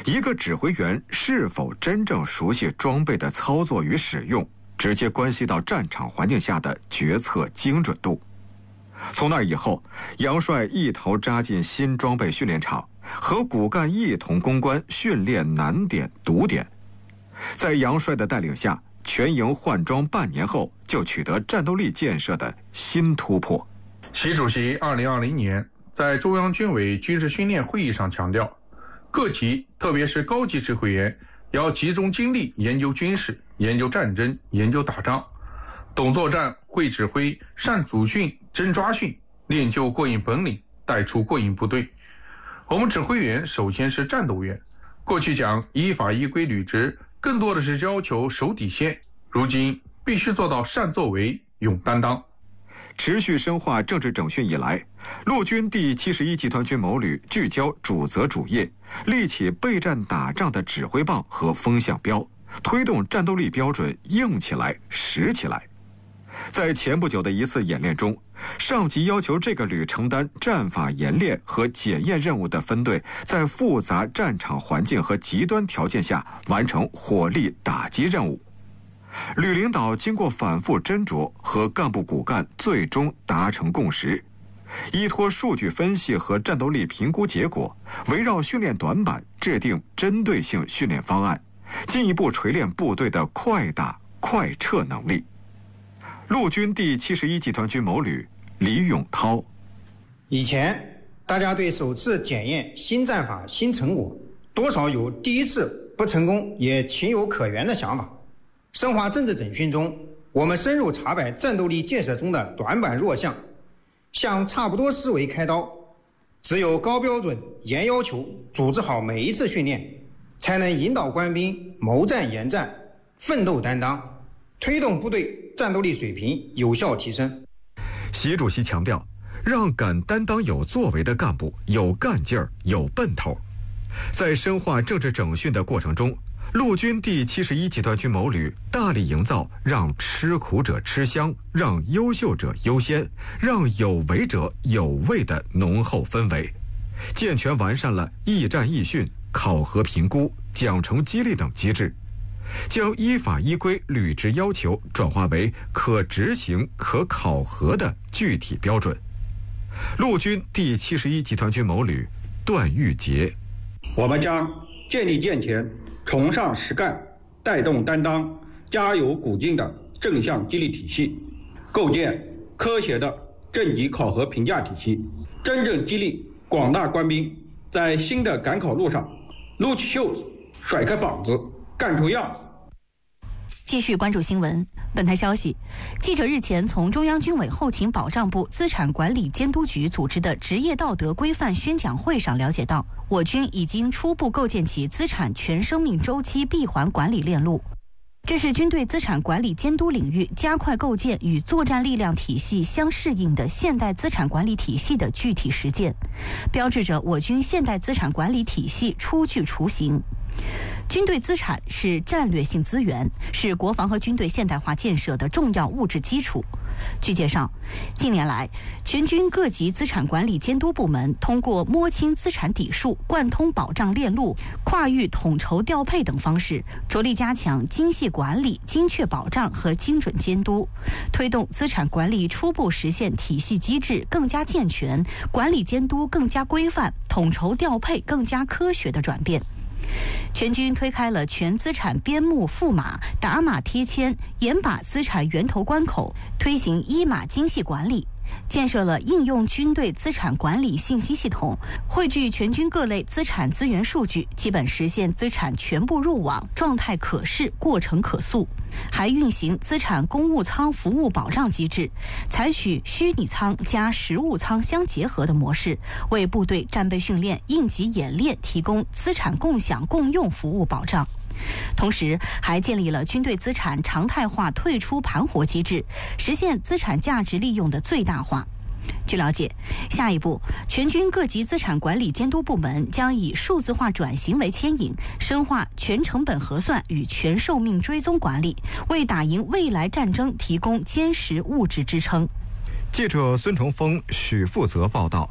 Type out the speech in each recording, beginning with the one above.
一个指挥员是否真正熟悉装备的操作与使用，直接关系到战场环境下的决策精准度。从那以后，杨帅一头扎进新装备训练场，和骨干一同攻关训练难点、毒点。在杨帅的带领下，全营换装半年后，就取得战斗力建设的新突破。 习主席2020年在中央军委军事训练会议上强调，各级特别是高级指挥员要集中精力研究军事、研究战争、研究打仗，懂作战、会指挥、善组训、真抓训，练就过硬本领，带出过硬部队。我们指挥员首先是战斗员，过去讲依法依规履职，更多的是要求守底线，如今必须做到善作为、勇担当。 持续深化政治整训以来，陆军第71集团军某旅聚焦主责主业，立起备战打仗的指挥棒和风向标，推动战斗力标准硬起来、实起来。在前不久的一次演练中，上级要求这个旅承担战法演练和检验任务的分队，在复杂战场环境和极端条件下完成火力打击任务。旅领导经过反复斟酌，和干部骨干最终达成共识，依托数据分析和战斗力评估结果，围绕训练短板制定针对性训练方案，进一步锤炼部队的快打快撤能力。陆军第71集团军某旅李永涛： 以前大家对首次检验新战法新成果多少有第一次不成功也情有可原的想法。深化政治整训中，我们深入查摆战斗力建设中的短板弱项，向差不多思维开刀。只有高标准、严要求，组织好每一次训练，才能引导官兵谋战研战、奋斗担当，推动部队战斗力水平有效提升。 习主席强调，让敢担当有作为的干部有干劲儿、有奔头。在深化政治整训的过程中，陆军第71集团军某旅大力营造让吃苦者吃香、让优秀者优先、让有为者有位的浓厚氛围，健全完善了议战议训、考核评估、奖惩激励等机制，将依法依规履职要求转化为可执行、可考核的具体标准。陆军第71集团军某旅段玉杰： 我们将建立健全崇尚实干、带动担当、加油鼓劲的正向激励体系，构建科学的政绩考核评价体系，真正激励广大官兵在新的赶考路上撸起袖子、甩开膀子、干出样子。 继续关注新闻。本台消息，记者日前从中央军委后勤保障部资产管理监督局组织的职业道德规范宣讲会上了解到，我军已经初步构建起资产全生命周期闭环管理链路。这是军队资产管理监督领域加快构建与作战力量体系相适应的现代资产管理体系的具体实践，标志着我军现代资产管理体系初具雏形。军队资产是战略性资源，是国防和军队现代化建设的重要物质基础。据介绍，近年来，全军各级资产管理监督部门通过摸清资产底数、贯通保障链路、跨域统筹调配等方式，着力加强精细管理、精确保障和精准监督，推动资产管理初步实现体系机制更加健全、管理监督更加规范、统筹调配更加科学的转变。全军推开了全资产编目赋码、打码贴签、严把资产源头关口，推行依码精细管理，建设了应用军队资产管理信息系统，汇聚全军各类资产资源数据，基本实现资产全部入网，状态可视，过程可溯。还运行资产公务仓服务保障机制，采取虚拟仓加实物仓相结合的模式，为部队战备训练、应急演练提供资产共享共用服务保障。同时，还建立了军队资产常态化退出盘活机制，实现资产价值利用的最大化。据了解，下一步，全军各级资产管理监督部门将以数字化转型为牵引，深化全成本核算与全寿命追踪管理，为打赢未来战争提供坚实物质支撑。 记者孙崇峰、许富泽报道。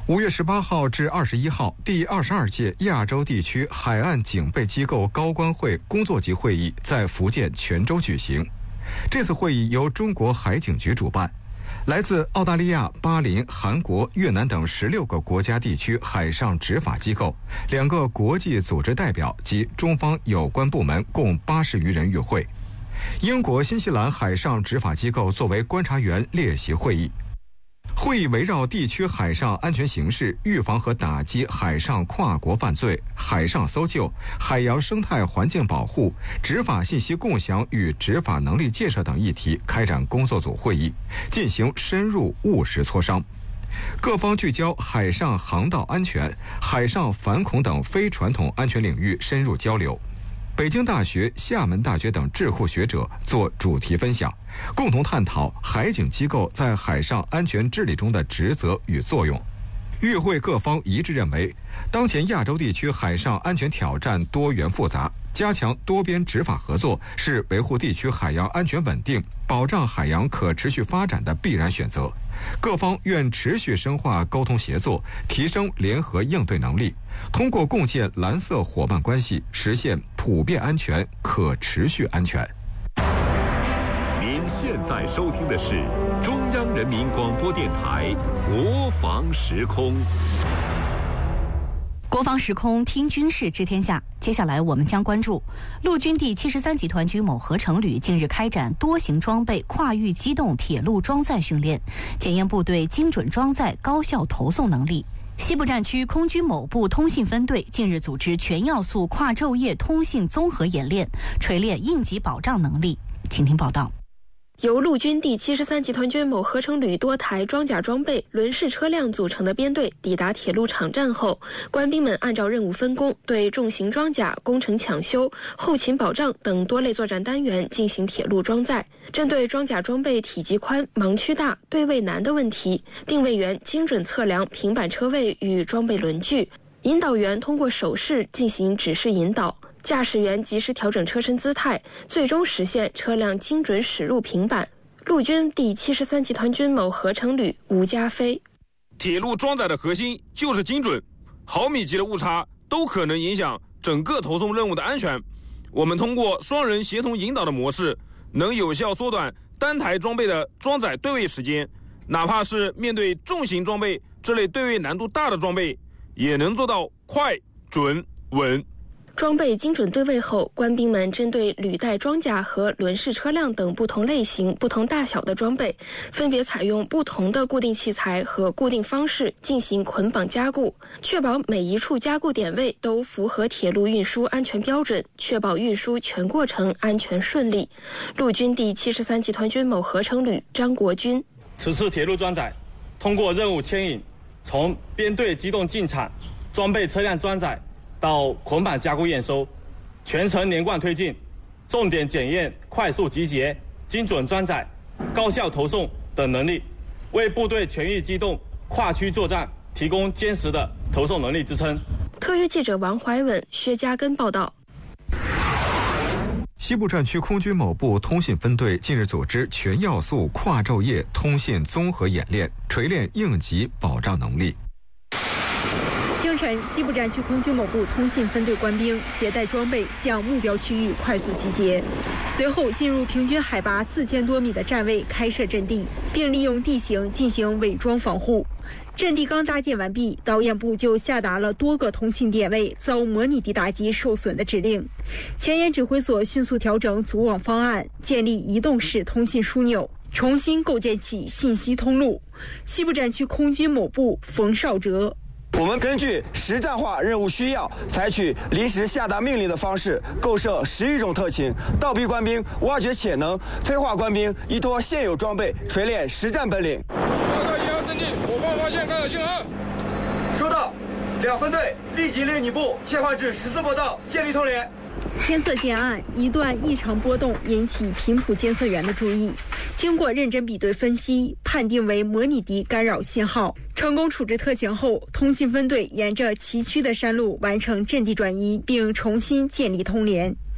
5月18号至21号，第22届亚洲地区海岸警备机构高官会工作级会议在福建泉州举行。这次会议由中国海警局主办，来自澳大利亚、巴林、韩国、越南等16个国家地区海上执法机构、2个国际组织代表及中方有关部门共80余人与会。英国、新西兰海上执法机构作为观察员列席会议。会议围绕地区海上安全形势、预防和打击海上跨国犯罪、海上搜救、海洋生态环境保护、执法信息共享与执法能力建设等议题开展工作组会议，进行深入务实磋商。各方聚焦海上航道安全、海上反恐等非传统安全领域深入交流。北京大学、厦门大学等智库学者做主题分享，共同探讨海警机构在海上安全治理中的职责与作用。与会各方一致认为，当前亚洲地区海上安全挑战多元复杂，加强多边执法合作是维护地区海洋安全稳定、保障海洋可持续发展的必然选择。各方愿持续深化沟通协作，提升联合应对能力，通过共建蓝色伙伴关系，实现普遍安全、可持续安全。 您现在收听的是中央人民广播电台国防时空。 国防时空听军事知天下，接下来我们将关注陆军第73集团军某合成旅近日开展多型装备跨域机动铁路装载训练，检验部队精准装载高效投送能力。西部战区空军某部通信分队近日组织全要素跨昼夜通信综合演练，锤炼应急保障能力。请听报道。 由陆军第73集团军某合成旅多台装甲装备、轮式车辆组成的编队抵达铁路场站后，官兵们按照任务分工，对重型装甲、工程抢修、后勤保障等多类作战单元进行铁路装载。针对装甲装备体积宽、盲区大、对位难的问题，定位员精准测量平板车位与装备轮距，引导员通过手势进行指示引导，驾驶员及时调整车身姿态，最终实现车辆精准驶入平板。陆军第73集团军某合成旅吴家飞： 铁路装载的核心就是精准，毫米级的误差都可能影响整个投送任务的安全。我们通过双人协同引导的模式，能有效缩短单台装备的装载对位时间，哪怕是面对重型装备这类对位难度大的装备，也能做到快、准、稳。 装备精准对位后，官兵们针对履带装甲和轮式车辆等不同类型、不同大小的装备，分别采用不同的固定器材和固定方式进行捆绑加固，确保每一处加固点位都符合铁路运输安全标准，确保运输全过程安全顺利。陆军第73集团军某合成旅张国军： 此次铁路装载通过任务牵引，从编队机动进场、装备车辆装载到捆绑加固验收，全程连贯推进，重点检验快速集结、精准装载、高效投送等能力，为部队全域机动、跨区作战提供坚实的投送能力支撑。 特约记者王怀文、薛家根报道。 西部战区空军某部通信分队近日组织全要素跨昼夜通信综合演练，锤炼应急保障能力。 清晨，西部战区空军某部通信分队官兵携带装备向目标区域快速集结，随后进入平均海拔4000多米的站位开设阵地，并利用地形进行伪装防护。阵地刚搭建完毕，导演部就下达了多个通信点位遭模拟敌打击受损的指令。前沿指挥所迅速调整组网方案，建立移动式通信枢纽，重新构建起信息通路。西部战区空军某部冯绍哲： 我们根据实战化任务需要，采取临时下达命令的方式，构设11种特勤，倒逼官兵挖掘潜能，催化官兵依托现有装备，锤炼实战本领。 报告1号阵地，我方发现干扰信号。 收到，2分队立即令你部切换至14波道，建立通联。 天色渐暗，一段异常波动引起频谱监测员的注意。经过认真比对分析，判定为模拟敌干扰信号。成功处置特情后，通信分队沿着崎岖的山路完成阵地转移，并重新建立通联。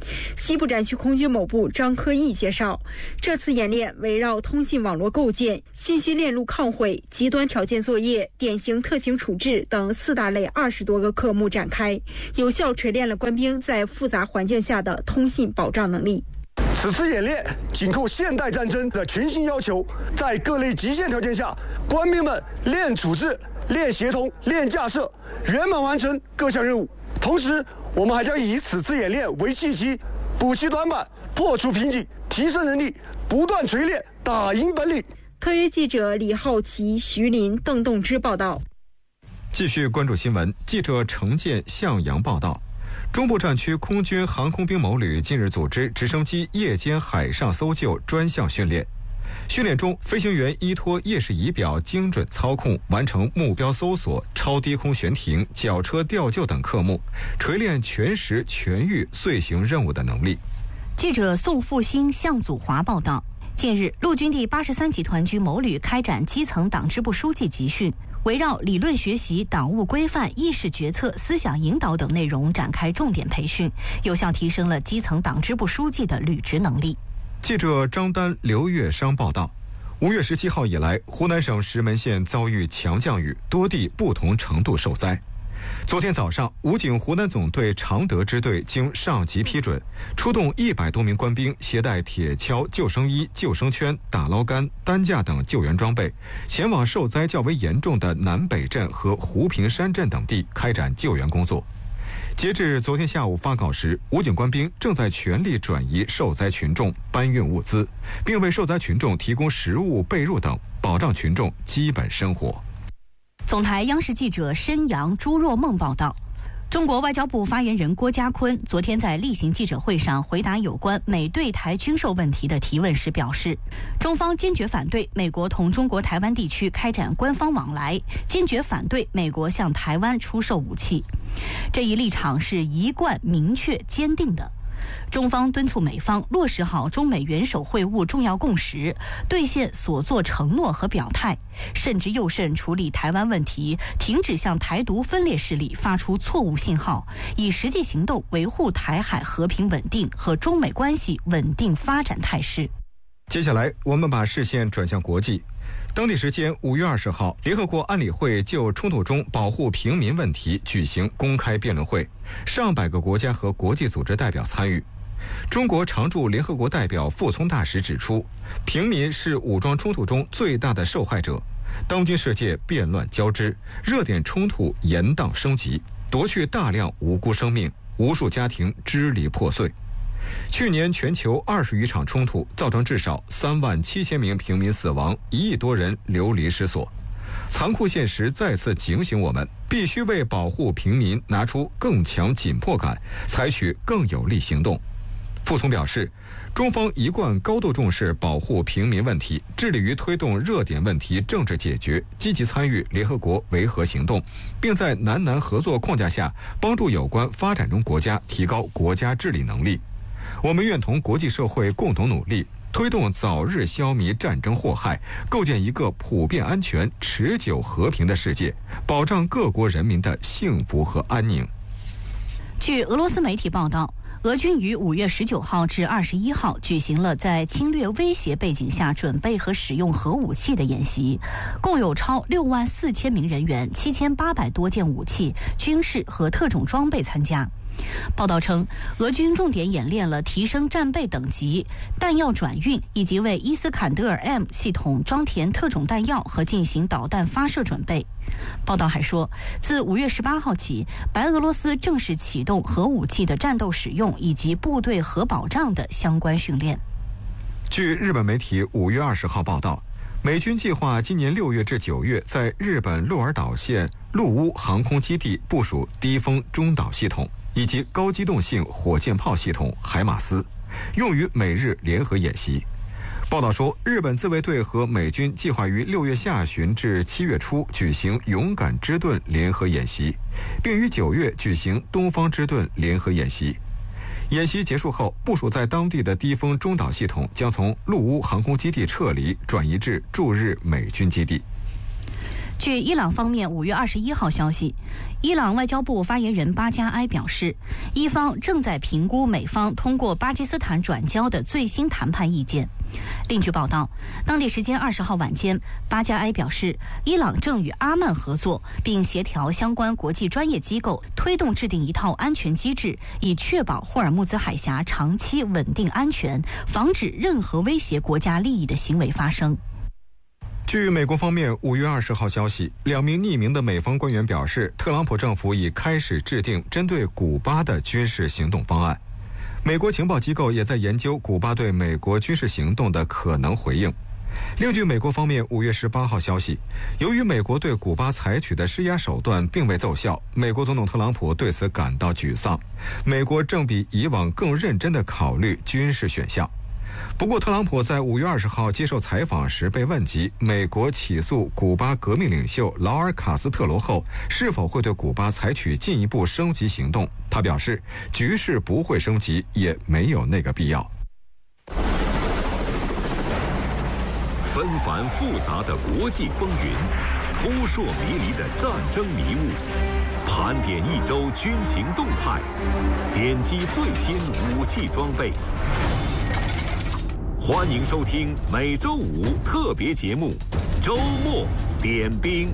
西部战区空军某部张科义介绍，这次演练围绕通信网络构建、信息链路抗毁、极端条件作业、典型特情处置等4大类20多个科目展开，有效锤炼了官兵在复杂环境下的通信保障能力。 此次演练紧扣现代战争的群星要求，在各类极限条件下，官兵们练组织、练协同、练架设，圆满完成各项任务。同时，我们还将以此次演练为契机，补齐短板，破除瓶颈，提升能力，不断锤炼打赢本领。 特约记者李浩奇、徐林、邓栋之报道。 继续关注新闻，记者程建向阳报道。中部战区空军航空兵某旅近日组织直升机夜间海上搜救专项训练。训练中，飞行员依托夜视仪表精准操控，完成目标搜索、超低空悬停、绞车吊救等科目，锤炼全时全域遂行任务的能力。 记者宋复兴、向祖华报道。近日，陆军第83集团军某旅开展基层党支部书记集训，围绕理论学习、党务规范、意识决策、思想引导等内容展开重点培训，有效提升了基层党支部书记的履职能力。 记者张丹、刘月商报道，5月17号以来，湖南省石门县遭遇强降雨，多地不同程度受灾。昨天早上，武警湖南总队常德支队经上级批准，出动100多名官兵，携带铁锹、救生衣、救生圈、打捞杆、担架等救援装备，前往受灾较为严重的南北镇和湖平山镇等地开展救援工作。截至昨天下午发稿时，武警官兵正在全力转移受灾群众，搬运物资，并为受灾群众提供食物、被褥等，保障群众基本生活。 总台央视记者申阳、朱若梦报道，中国外交部发言人郭家坤昨天在例行记者会上回答有关美对台军售问题的提问时表示，中方坚决反对美国同中国台湾地区开展官方往来，坚决反对美国向台湾出售武器。这一立场是一贯、明确、坚定的。中方敦促美方落实好中美元首会晤重要共识，兑现所作承诺和表态，慎之又慎处理台湾问题，停止向台独分裂势力发出错误信号，以实际行动维护台海和平稳定和中美关系稳定发展态势。 接下来，我们把视线转向国际。当地时间5月20号，联合国安理会就冲突中保护平民问题举行公开辩论会，上百个国家和国际组织代表参与。中国常驻联合国代表傅聪大使指出，平民是武装冲突中最大的受害者。当今世界变乱交织，热点冲突延宕升级，夺去大量无辜生命，无数家庭支离破碎。去年全球20余场冲突，造成至少37000名平民死亡，1亿多人流离失所。残酷现实再次警醒我们，必须为保护平民拿出更强紧迫感，采取更有力行动。傅聪表示，中方一贯高度重视保护平民问题，致力于推动热点问题政治解决，积极参与联合国维和行动，并在南南合作框架下帮助有关发展中国家提高国家治理能力。我们愿同国际社会共同努力，推动早日消弭战争祸害，构建一个普遍安全、持久和平的世界，保障各国人民的幸福和安宁。 据俄罗斯媒体报道，俄军于5月19号至21号举行了在侵略威胁背景下准备和使用核武器的演习，共有超64000名人员、7800多件武器、军事和特种装备参加。报道称，俄军重点演练了提升战备等级、弹药转运以及为伊斯坎德尔 M 系统装填特种弹药和进行导弹发射准备。报道还说，自5月18号起，白俄罗斯正式启动核武器的战斗使用以及部队核保障的相关训练。 据日本媒体5月20号报道，美军计划今年6月至9月在日本鹿儿岛县陆屋航空基地部署低风中导系统以及高机动性火箭炮系统海马斯，用于美日联合演习。报道说，日本自卫队和美军计划于6月下旬至7月初举行勇敢之盾联合演习，并于9月举行东方之盾联合演习。演习结束后，部署在当地的低风中导系统将从陆屋航空基地撤离，转移至驻日美军基地。 据伊朗方面5月21号消息，伊朗外交部发言人巴加埃表示，伊方正在评估美方通过巴基斯坦转交的最新谈判意见。另据报道，当地时间20号晚间，巴加埃表示，伊朗正与阿曼合作，并协调相关国际专业机构，推动制定一套安全机制，以确保霍尔木兹海峡长期稳定安全，防止任何威胁国家利益的行为发生。 据美国方面5月20号消息，2名匿名的美方官员表示，特朗普政府已开始制定针对古巴的军事行动方案。美国情报机构也在研究古巴对美国军事行动的可能回应。另据美国方面5月18号消息，由于美国对古巴采取的施压手段并未奏效，美国总统特朗普对此感到沮丧。美国正比以往更认真地考虑军事选项。不过，特朗普在5月20号接受采访时被问及美国起诉古巴革命领袖劳尔·卡斯特罗后是否会对古巴采取进一步升级行动，他表示，局势不会升级，也没有那个必要。 纷繁复杂的国际风云，扑朔迷离的战争迷雾，盘点一周军情动态，点击最新武器装备。欢迎收听每周五特别节目《周末点兵》。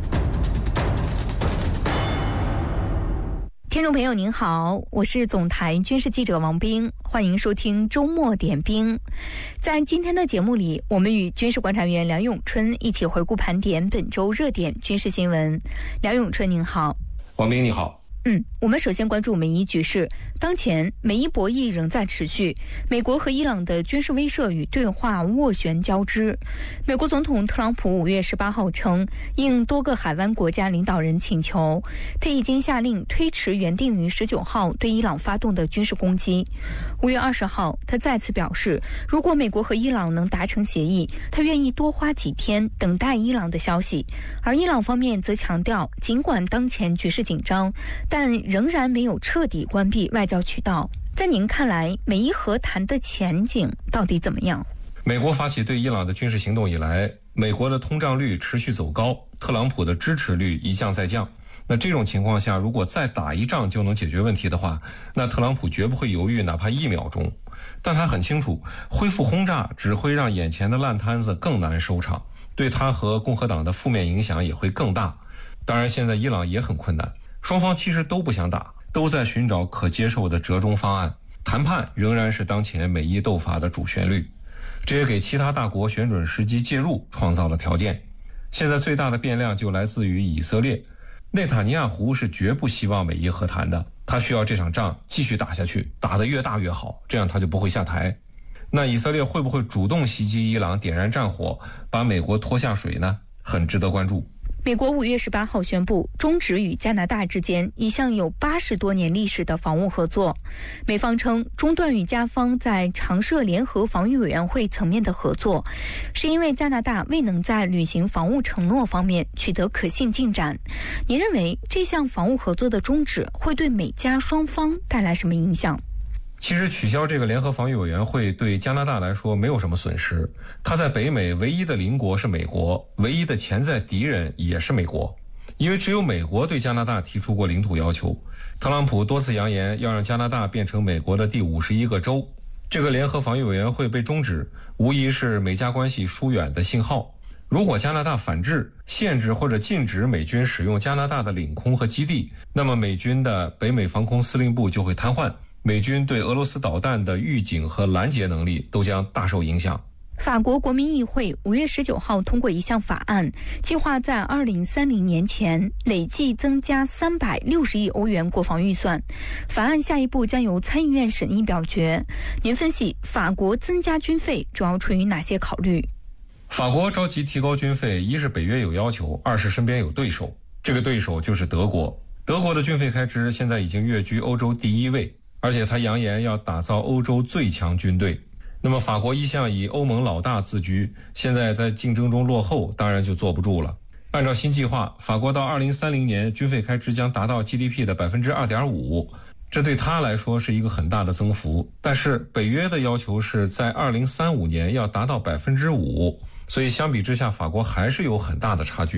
听众朋友您好，我是总台军事记者王冰，欢迎收听周末点兵。在今天的节目里，我们与军事观察员梁永春一起回顾盘点本周热点军事新闻。梁永春您好。 王冰你好。 我们首先关注美伊局势。当前美伊博弈仍在持续，美国和伊朗的军事威慑与对话斡旋交织。美国总统特朗普5月18号称，应多个海湾国家领导人请求，他已经下令推迟原定于19号对伊朗发动的军事攻击。5月20号，他再次表示，如果美国和伊朗能达成协议，他愿意多花几天等待伊朗的消息。而伊朗方面则强调，尽管当前局势紧张，但仍然没有彻底关闭外交渠道。在您看来，美伊和谈的前景到底怎么样？ 美国发起对伊朗的军事行动以来，美国的通胀率持续走高，特朗普的支持率一降再降。那这种情况下，如果再打一仗就能解决问题的话，那特朗普绝不会犹豫哪怕1秒钟。但他很清楚，恢复轰炸只会让眼前的烂摊子更难收场，对他和共和党的负面影响也会更大。当然，现在伊朗也很困难，双方其实都不想打，都在寻找可接受的折中方案。谈判仍然是当前美伊斗法的主旋律，这也给其他大国选准时机介入创造了条件。现在最大的变量就来自于以色列，内塔尼亚胡是绝不希望美伊和谈的，他需要这场仗继续打下去，打得越大越好，这样他就不会下台。那以色列会不会主动袭击伊朗，点燃战火，把美国拖下水呢？很值得关注。 美国5月18号宣布终止与加拿大之间一项有80多年历史的防务合作。美方称，中断与加方在常设联合防御委员会层面的合作，是因为加拿大未能在履行防务承诺方面取得可信进展。您认为这项防务合作的终止会对美加双方带来什么影响？ 其实取消这个联合防御委员会对加拿大来说没有什么损失，它在北美唯一的邻国是美国，唯一的潜在敌人也是美国，因为只有美国对加拿大提出过领土要求。特朗普多次扬言要让加拿大变成美国的第51个州，这个联合防御委员会被终止，无疑是美加关系疏远的信号。如果加拿大反制，限制或者禁止美军使用加拿大的领空和基地，那么美军的北美防空司令部就会瘫痪，美军对俄罗斯导弹的预警和拦截能力都将大受影响。 法国国民议会5月19号通过一项法案，计划在2030年前累计增加360亿欧元国防预算。法案下一步将由参议院审议表决。您分析法国增加军费主要出于哪些考虑？ 法国着急提高军费，一是北约有要求，二是身边有对手，这个对手就是德国。德国的军费开支现在已经跃居欧洲第1位，而且他扬言要打造欧洲最强军队。那么法国一向以欧盟老大自居，现在在竞争中落后，当然就坐不住了。按照新计划，法国到2030年军费开支将达到 GDP 的 2.5%， 这对他来说是一个很大的增幅。但是北约的要求是在2035年要达到 5%， 所以相比之下，法国还是有很大的差距。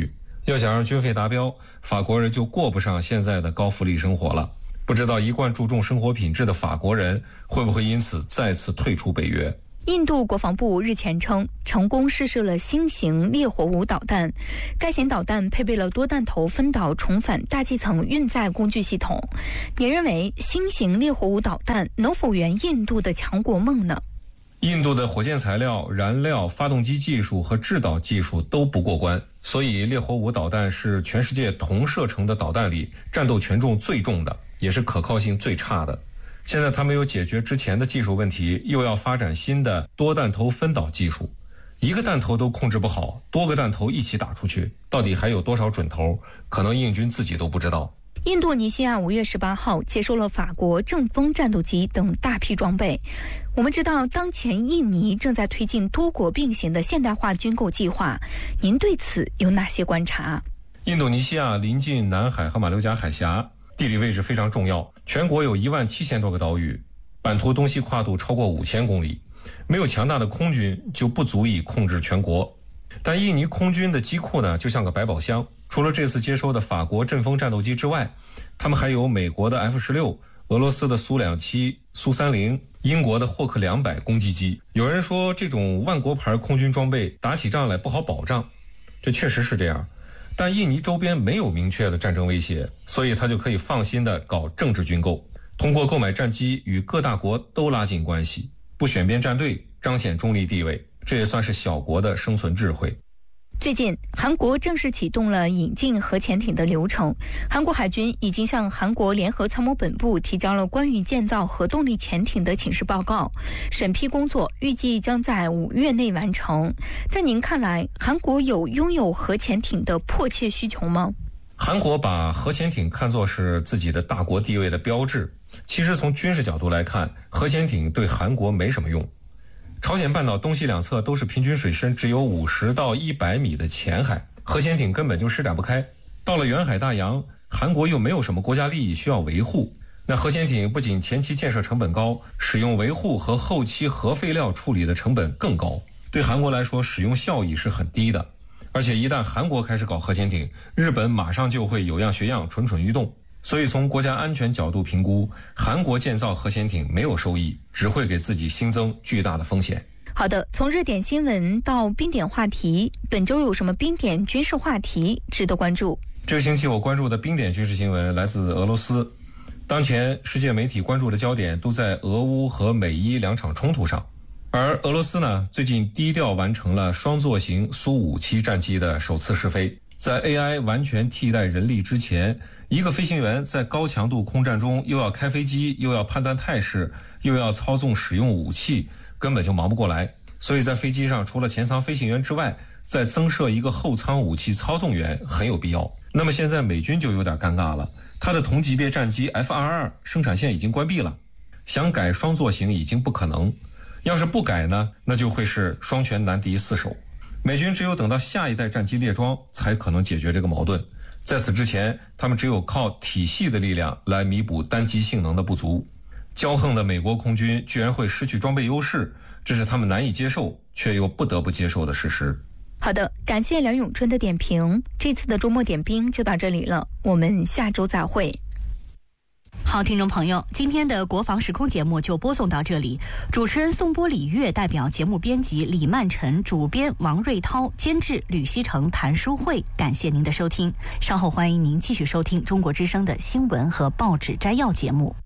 要想让军费达标，法国人就过不上现在的高福利生活了。不知道一贯注重生活品质的法国人会不会因此再次退出北约。 印度国防部日前称，成功试射了新型烈火五导弹。该型导弹配备了多弹头分导重返大气层运载工具系统。你认为新型烈火五导弹能否圆印度的强国梦呢？ 印度的火箭材料、燃料、发动机技术和制导技术都不过关，所以烈火五导弹是全世界同射程的导弹里战斗权重最重的，也是可靠性最差的。现在他没有解决之前的技术问题，又要发展新的多弹头分导技术，一个弹头都控制不好，多个弹头一起打出去，到底还有多少准头，可能印军自己都不知道。 印度尼西亚5月18号接收了法国阵风战斗机等大批装备。我们知道，当前印尼正在推进多国并行的现代化军购计划，您对此有哪些观察？ 印度尼西亚临近南海和马六甲海峡，地理位置非常重要，全国有17000多个岛屿，版图东西跨度超过5000公里，没有强大的空军就不足以控制全国。但印尼空军的机库呢，就像个百宝箱，除了这次接收的法国阵风战斗机之外，他们还有美国的 F-16、俄罗斯的苏27、苏30、英国的霍克200攻击机。有人说这种万国牌空军装备打起仗来不好保障，这确实是这样。但印尼周边没有明确的战争威胁，所以他就可以放心的搞政治军购，通过购买战机与各大国都拉近关系，不选边站队，彰显中立地位，这也算是小国的生存智慧。 最近，韩国正式启动了引进核潜艇的流程。韩国海军已经向韩国联合参谋本部提交了关于建造核动力潜艇的请示报告，审批工作预计将在5月内完成。在您看来，韩国有拥有核潜艇的迫切需求吗？ 韩国把核潜艇看作是自己的大国地位的标志。其实从军事角度来看，核潜艇对韩国没什么用。朝鲜半岛东西两侧都是平均水深只有50到100米的浅海，核潜艇根本就施展不开。到了远海大洋，韩国又没有什么国家利益需要维护，那核潜艇不仅前期建设成本高，使用维护和后期核废料处理的成本更高，对韩国来说使用效益是很低的。而且一旦韩国开始搞核潜艇，日本马上就会有样学样，蠢蠢欲动。所以从国家安全角度评估，韩国建造核潜艇没有收益，只会给自己新增巨大的风险。 好的，从热点新闻到冰点话题，本周有什么冰点军事话题值得关注？ 这个星期我关注的冰点军事新闻来自俄罗斯。当前世界媒体关注的焦点都在俄乌和美伊两场冲突上，而俄罗斯呢，最近低调完成了双座型苏57战机的首次试飞。在 AI 完全替代人力之前，一个飞行员在高强度空战中又要开飞机，又要判断态势，又要操纵使用武器，根本就忙不过来。所以在飞机上除了前舱飞行员之外，再增设一个后舱武器操纵员很有必要。那么现在美军就有点尴尬了，他的同级别战机 F-22 生产线已经关闭了，想改双座型已经不可能。要是不改呢，那就会是双拳难敌四手。美军只有等到下一代战机列装才可能解决这个矛盾，在此之前他们只有靠体系的力量来弥补单机性能的不足。骄横的美国空军居然会失去装备优势，这是他们难以接受却又不得不接受的事实。 好的，感谢梁永春的点评，这次的周末点兵就到这里了，我们下周再会。 好，听众朋友，今天的国防时空节目就播送到这里。主持人宋波、李月，代表节目编辑李曼晨，主编王瑞涛，监制吕希成、谭淑慧。感谢您的收听，稍后欢迎您继续收听中国之声的新闻和报纸摘要节目。